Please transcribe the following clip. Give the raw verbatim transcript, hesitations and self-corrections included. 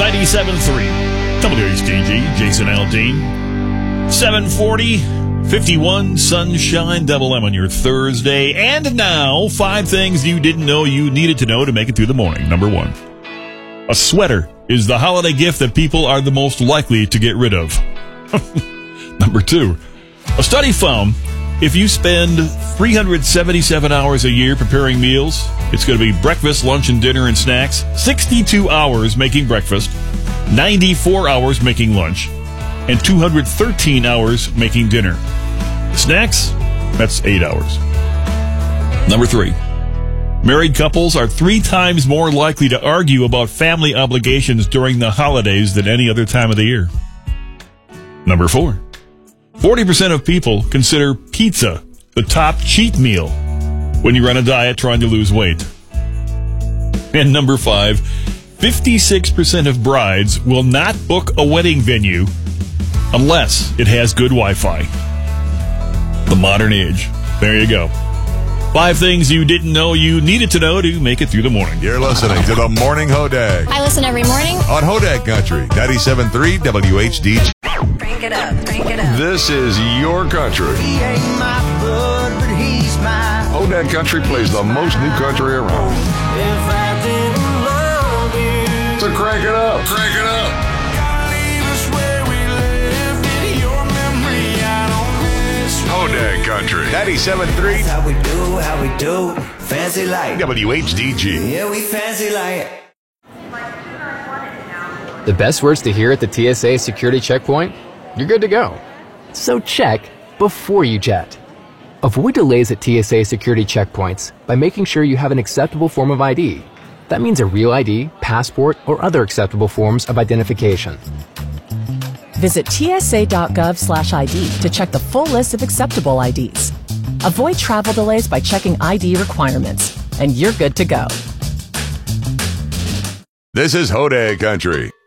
ninety-seven point three W H D G, Jason Aldean. seven forty, fifty-one, sunshine, double M on your Thursday. And now, five things you didn't know you needed to know to make it through the morning. Number one, a sweater is the holiday gift that people are the most likely to get rid of. Number two, a study found if you spend three hundred seventy-seven hours a year preparing meals, it's going to be breakfast, lunch, and dinner and snacks, sixty-two hours making breakfast, ninety-four hours making lunch, and two hundred thirteen hours making dinner. Snacks, that's eight hours. Number three, married couples are three times more likely to argue about family obligations during the holidays than any other time of the year. Number four, forty percent of people consider pizza the top cheat meal when you're on a diet trying to lose weight. And number five, fifty-six percent of brides will not book a wedding venue unless it has good Wi-Fi. The modern age. There you go. Five things you didn't know you needed to know to make it through the morning. You're listening to the Morning Hodag I listen every morning. on Hodag Country, ninety-seven point three W H D G. Crank it up, crank it up. This is your country. He ain't my blood, but he's mine. Hodag Country plays the most new country around. If I didn't love you, So crank it up. Crank it up. gotta leave us where we left it. Your memory, I don't miss. Hodag Country, ninety-seven point three How we do, how we do. Fancy like. W H D G. Yeah, we fancy like. The best words to hear at the T S A security checkpoint? You're good to go. So check before you jet. Avoid delays at T S A security checkpoints by making sure you have an acceptable form of I D. That means a real I D, passport, or other acceptable forms of identification. Visit T S A dot gov slash I D to check the full list of acceptable I Ds. Avoid travel delays by checking I D requirements, and you're good to go. This is Hodag Country.